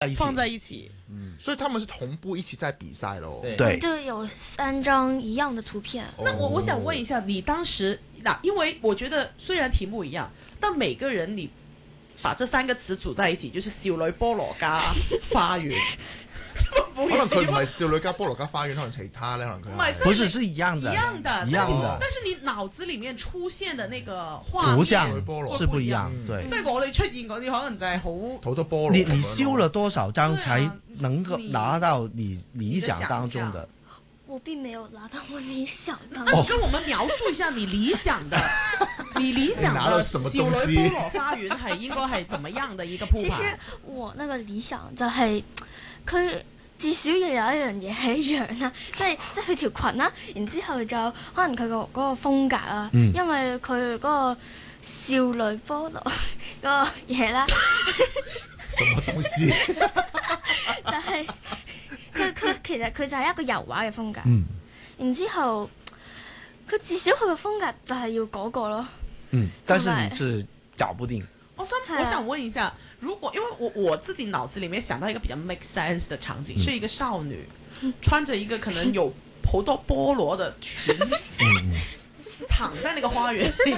放在一起， 所以他们是同步一起在比赛咯。 对， 就有3张一样的图片。 那我想问一下，你当时因为我觉得虽然题目一样，但每个人你把这3个词组在一起，就是少女菠蘿加花園。 可能佢唔係少女加菠蘿加花園，可能其他咧，可能佢不是是一样的， 一样的， 一样的。 但是你脑子里面出現的那個畫圖像面是不一樣，對。 即係我哋出現嗰啲可能就係好多菠蘿。 你修了多少張才能夠拿到你理想當中的？ 我並沒有拿到我理想當中。那你跟我們描述一下你理想的，你理想的少女菠蘿花園係應該係怎麼樣的一個鋪排？ 其實我那個理想就係佢至少要有一樣嘢係一樣啦，即係佢條裙啦，然之後就可能佢個嗰個風格啊，因為佢嗰個少女菠蘿嗰個嘢啦。 什麼東西？ 但係佢其實佢就係一個油畫嘅風格，然之後佢至少佢個風格就係要嗰個咯。 但是你是搞不定。 我想問一下，如果因為我自己腦子裡面想到一個比較 make sense 的場景，是一個少女穿着一個可能有好多菠蘿的裙子，躺在那個花園裡。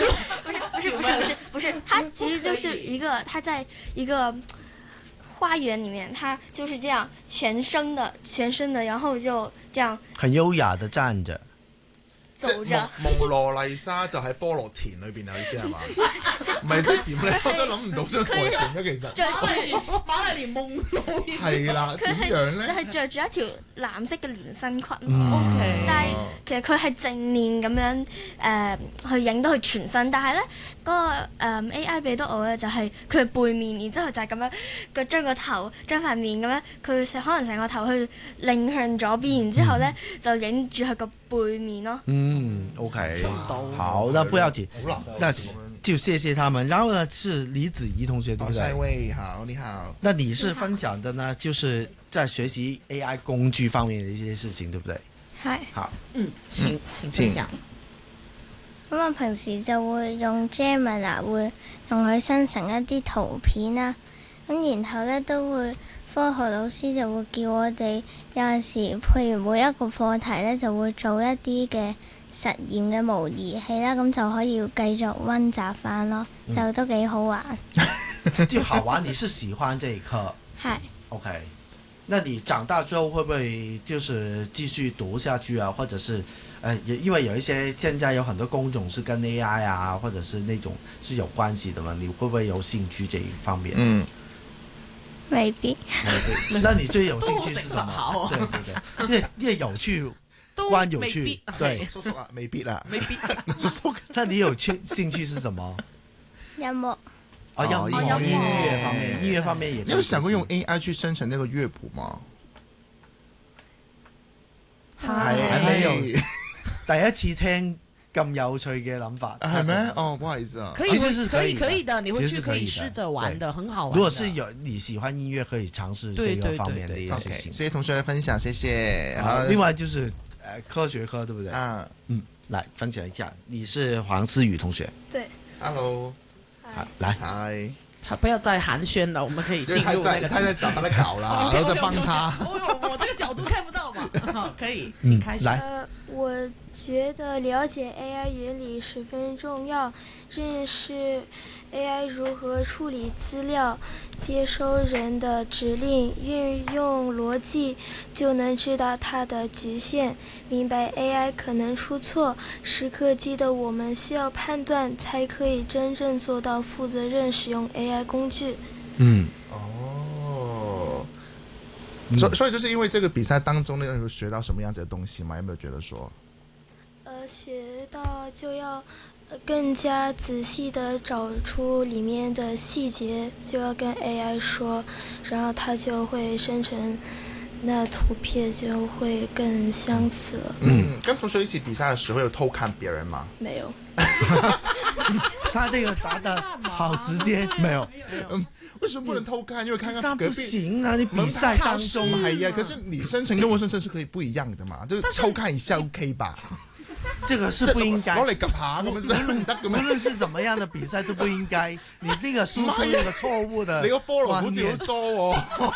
不是，它其實就是一個，它在一個花園裡面，它就是這樣全身的，然後就這樣很優雅的站着。 走着蒙羅麗莎就喺菠蘿田裏邊啊！意思係嘛？唔係即係點咧？我真係諗唔到張菠蘿田咧，其實。 瑪麗蓮夢露。 係啦，點樣咧？ 就係着住一條藍色嘅連身裙。 OK。 但係其實佢係正面咁樣去影到佢全身，但係咧嗰個AI 俾到我嘅就係佢背面，然之後就係咁樣佢將個頭將塊面咁樣，佢可能成個頭去擰向左邊，然之後咧就影住佢個背面咯。 OK， 好，那不要緊，那就謝謝他們。然後呢，是李子怡同學，對不對？ 下一位好，你好。 那你是分享的呢，就是在學習 AI 工具方面的一些事情，對不對？ 係。 好， 請分享。 咁我平時就會用 Gemini 會用佢生成一啲圖片啦，咁然後呢都會科學老師就會叫我哋有陣時，譬如每一個課題呢就會做一啲嘅實驗嘅模擬器啦，咁就可以繼續溫習翻咯，就都幾好玩。 就好玩，你是喜歡這一科？ 係。 OK，那你長大之後會不會就是繼續讀下去啊？或者是因為有一些現在有很多工種是跟 AI 啊，或者是那種是有關係的嘛？你會不會有興趣這一方面？ 未必。 那你最有興趣是什麼？對對對，越有趣，關有趣。對， 叔叔啊，未必啦， 未必。 叔叔， 那你有興趣是什麼？ 音樂。 音樂方面，音樂方面也。 你有想過用 AI 去生成那個樂譜嗎？ 還沒有，第一次聽咁有趣嘅諗法， 係咩？哦，不好意思啊， 其實是可以的，你回去可以試着玩的，很好玩。 如果是有你喜歡音樂，可以嘗試這個方面的一些事情。 謝謝同學的分享，謝謝。 好，另外就是科學科，對不對？來分享一下，你是黃思雨同學。 對 ，Hello， 來， 嗨。 他不要再寒暄了，我們可以進入那個。 他在找他的稿啦，然後再幫他。 我這個角度看不到嘛。好，可以，請開始。 我覺得了解 AI 原理十分重要，認識 AI 如何處理資料，接收人的指令，運用邏輯，就能知道它的局限，明白 AI 可能出錯，時刻記得我們需要判斷，才可以真正做到負責任使用 AI 工具。 所以就是因為這個比賽當中呢，有學到什麼樣子的東西嗎？有沒有覺得說？ 學到就要更加仔細地找出裡面的細節，就要跟 AI 說，然後它就會生成那圖片就會更相似了。 跟同學一起比賽的時候有偷看別人嗎？ 沒有。 他這個答得好直接，沒有。 為什麼不能偷看？因為看看隔壁。 不行啊，你比賽當中係呀，可是你生成跟我生成是可以不一樣的嘛，就偷看一下 OK 吧。 這個是不應該攞嚟及下咁樣唔得嘅無咩？ 論是怎麼樣的比賽都不應該，你那個輸出那個錯誤的， 你個菠蘿好似好多喎。